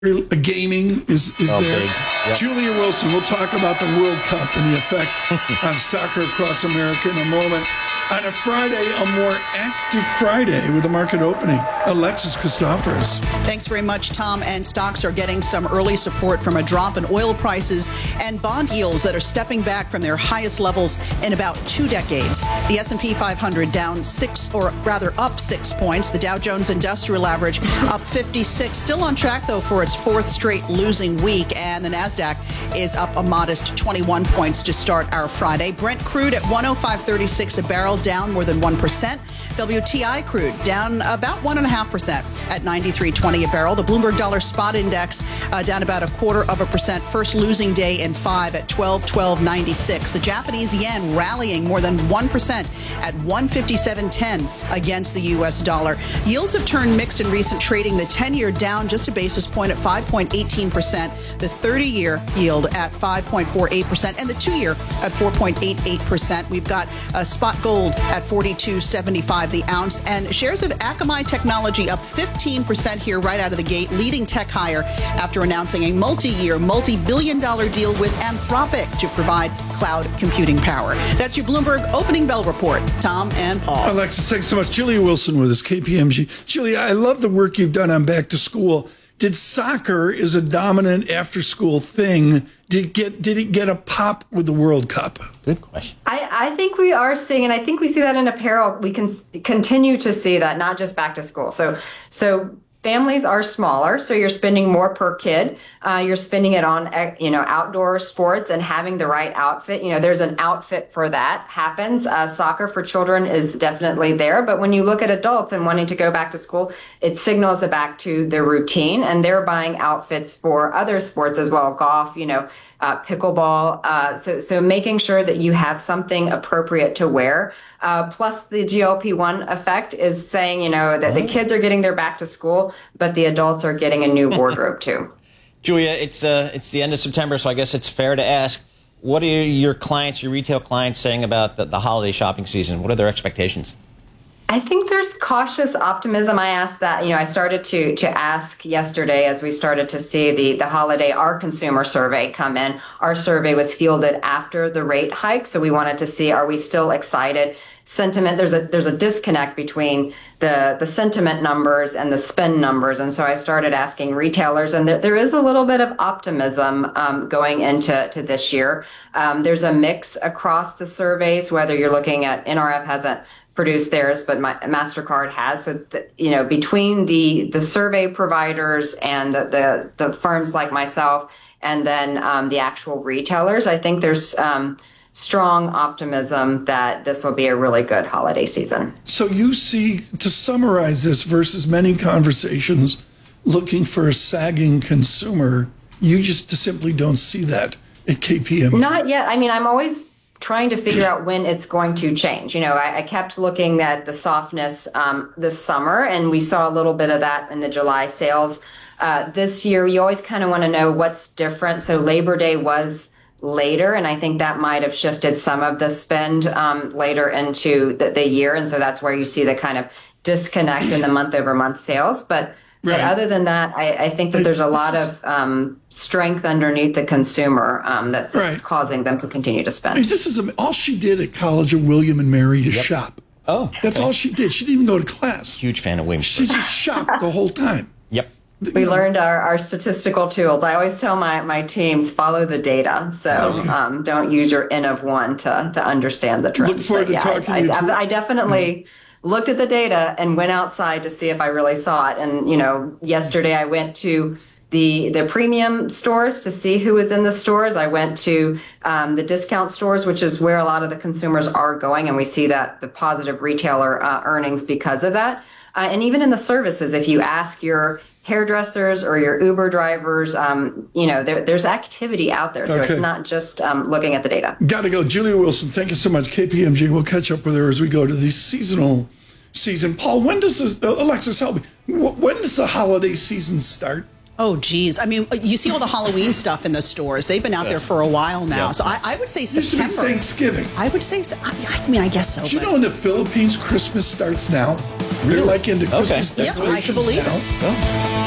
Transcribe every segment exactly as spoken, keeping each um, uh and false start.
Gaming is, is oh, there. Yep. Julia Wilson, we'll talk about the World Cup and the effect on soccer across America in a moment. On a Friday, a more active Friday with the market opening. Alexis Christoforous. Thanks very much, Tom. And stocks are getting some early support from a drop in oil prices and bond yields that are stepping back from their highest levels in about two decades. The S and P five hundred down six, or rather up six points. The Dow Jones Industrial Average up fifty-six. Still on track, though, for its fourth straight losing week. And the NASDAQ is up a modest twenty-one points to start our Friday. Brent crude at one oh five thirty-six a barrel, down more than one percent. W T I crude down about one point five percent at ninety-three twenty a barrel. The Bloomberg Dollar Spot Index uh, down about a quarter of a percent. First losing day in five at twelve twelve ninety-six. The Japanese yen rallying more than one percent at one fifty-seven ten against the U S dollar. Yields have turned mixed in recent trading. The ten-year down just a basis point at five point one eight percent. The thirty-year yield at five point four eight percent. And the two-year at four point eight eight percent. We've got uh, spot gold at forty-two seventy-five the ounce, and shares of Akamai Technology up fifteen percent here right out of the gate, leading tech higher after announcing a multi-year, multi-billion dollar deal with Anthropic to provide cloud computing power. That's your Bloomberg Opening Bell Report. Tom and Paul. Alexis, thanks so much. Julia Wilson with us, K P M G. Julia, I love the work you've done on Back to School. Did soccer is a dominant after-school thing? Did it get did it get a pop with the World Cup? Good question. I, I think we are seeing, and I think we see that in apparel. We can continue to see that, not just back to school. So, so families are smaller, so you're spending more per kid. Uh, you're spending it on, you know, outdoor sports and having the right outfit. You know, there's an outfit for that happens. Uh, soccer for children is definitely there. But when you look at adults and wanting to go back to school, it signals it back to their routine, and they're buying outfits for other sports as well. Golf, you know, uh, pickleball. Uh, so, so making sure that you have something appropriate to wear. Uh, plus the G L P one effect is saying, you know, that the kids are getting their back to school, but the adults are getting a new wardrobe too. Julia, it's uh, it's the end of September, so I guess it's fair to ask, what are your clients, your retail clients, saying about the, the holiday shopping season? What are their expectations? I think there's cautious optimism. I asked that, you know, I started to to ask yesterday as we started to see the, the holiday, our consumer survey come in. Our survey was fielded after the rate hike. So we wanted to see, are we still excited? Sentiment, there's a there's a disconnect between the, the sentiment numbers and the spend numbers. And so I started asking retailers, and there, there is a little bit of optimism um, going into to this year. Um, there's a mix across the surveys, whether you're looking at N R F hasn't produced theirs, but my, MasterCard has. So, the, you know, between the, the survey providers and the, the, the firms like myself, and then um, the actual retailers, I think there's um, strong optimism that this will be a really good holiday season. So you see, to summarize this versus many conversations looking for a sagging consumer, you just simply don't see that at K P M G. Not yet. I mean, I'm always trying to figure out when it's going to change. You know, I, I kept looking at the softness um, this summer, and we saw a little bit of that in the July sales. Uh, this year, you always kind of want to know what's different. So Labor Day was later, and I think that might have shifted some of the spend um, later into the, the year. And so that's where you see the kind of disconnect in the month over month sales. But Right. But other than that, I, I think that there's a lot of um, strength underneath the consumer um, that's, right. that's causing them to continue to spend. I mean, this is all she did at college of William and Mary is yep. shop. Oh, that's okay. all she did. She didn't even go to class. Huge fan of William. She just shopped the whole time. Yep. We learned our, our statistical tools. I always tell my, my teams, follow the data. So okay. um, don't use your N of one to, to understand the trends. Look forward but, to yeah, talking I, to you. I, I definitely... Mm-hmm. looked at the data and went outside to see if I really saw it. And, you know, yesterday I went to the the premium stores to see who was in the stores. I went to um, the discount stores, which is where a lot of the consumers are going. And we see that the positive retailer uh, earnings because of that. Uh, and even in the services, if you ask your hairdressers or your Uber drivers, um, you know, there, there's activity out there. So okay. it's not just um, looking at the data. Got to go. Julia Wilson, thank you so much. K P M G, we'll catch up with her as we go to the seasonal season. Paul, when does this, uh, Alexis, help me. When does the holiday season start? Oh, geez. I mean, you see all the Halloween stuff in the stores. They've been out there for a while now. Yeah. So I, I would say September. Used to be Thanksgiving. I would say, I, I mean, I guess so. Do you but... know in the Philippines, Christmas starts now? Really? They're like into Christmas okay. decorations Yeah, I can believe now. it. Oh.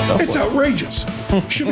It's outrageous. Should